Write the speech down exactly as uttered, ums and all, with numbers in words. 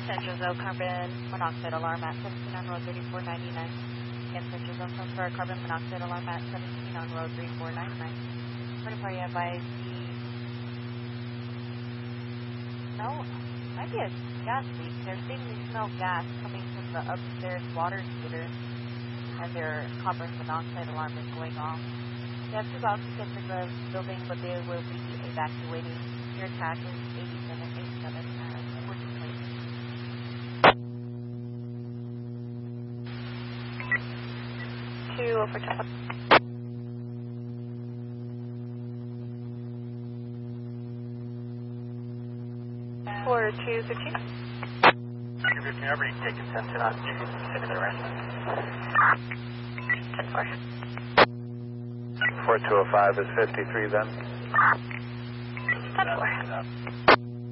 Central Zone carbon monoxide alarm at seventeen on road thirty-four ninety-nine. Again, Central Zone phone for carbon monoxide alarm at seventeen on road thirty-four ninety-nine. twenty-four, you advise the... No, might be a gas leak. They're saying they smell gas coming from the upstairs water heater, and their carbon monoxide alarm is going off. They have two occupants in the building, but they will be evacuating. Your tag is eighty-seven eighty-seven at working place. Two over top. Four two fifteen. Two fifteen. Everybody take attention on two. Consider the rest. Ten four. four two oh five is fifty-three then. Ten four.